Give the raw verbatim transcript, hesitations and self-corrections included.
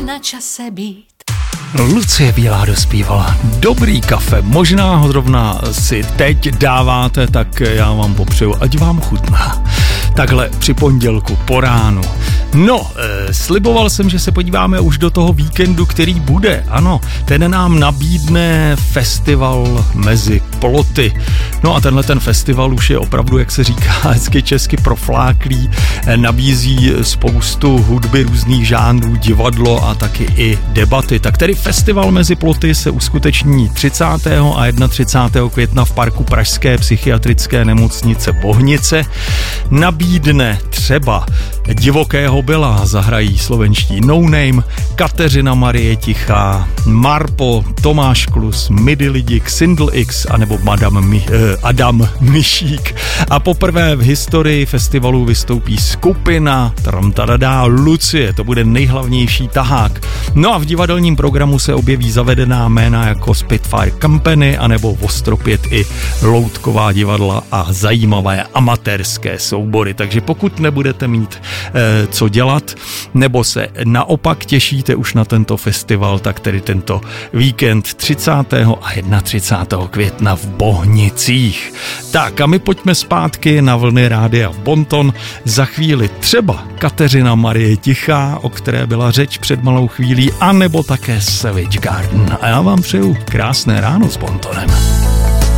na čase být. Lucie Bílá dospívala Dobrý kafe, možná ho zrovna si teď dáváte, tak já vám popřeju, ať vám chutná. Takhle při pondělku po ránu. No, e, sliboval jsem, že se podíváme už do toho víkendu, který bude. Ano, ten nám nabídne festival Mezi ploty. No a tenhle ten festival už je opravdu, jak se říká, hezky česky profláklý. E, nabízí spoustu hudby různých žánrů, divadlo a taky i debaty. Tak tedy festival Mezi ploty se uskuteční třicátého a třicátého prvního května v parku Pražské psychiatrické nemocnice Bohnice. Nabídne třeba Divokého Byla, zahrají slovenští No Name, Kateřina Marie Tichá, Marpo, Tomáš Klus, Midi Lidik, Sindl X anebo Madame Mi, eh, Adam Myšík. A poprvé v historii festivalu vystoupí skupina tramtadadá Lucie, to bude nejhlavnější tahák. No a v divadelním programu se objeví zavedená jména jako Spitfire Company anebo Vostropět i loutková divadla a zajímavé amatérské soubory. Takže pokud nebudete mít eh, co dělat, nebo se naopak těšíte už na tento festival, tak tedy tento víkend třicátého a třicátého prvního května v Bohnicích. Tak a my pojďme zpátky na vlny rádia Bonton. Za chvíli třeba Kateřina Marie Tichá, o které byla řeč před malou chvílí, anebo také Savage Garden. A já vám přeju krásné ráno s Bontonem.